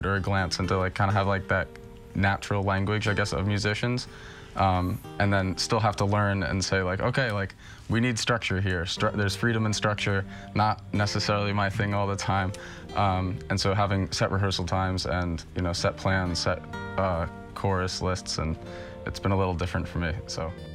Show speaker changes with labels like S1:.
S1: or a glance into like kind of have like that natural language, I guess, of musicians, and then still have to learn and say like, okay, like we need structure here. There's freedom in structure, not necessarily my thing all the time, and so having set rehearsal times and set plans, set chorus lists, and it's been a little different for me. So.